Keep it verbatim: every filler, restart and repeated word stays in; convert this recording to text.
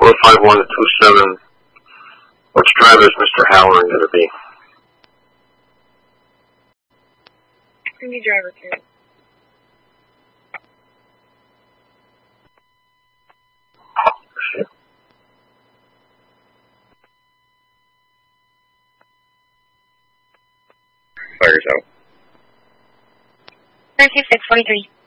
four five one two seven. Which driver is Mister Halloran going to be? Any driver, too. Fires out. thirty-six forty-three.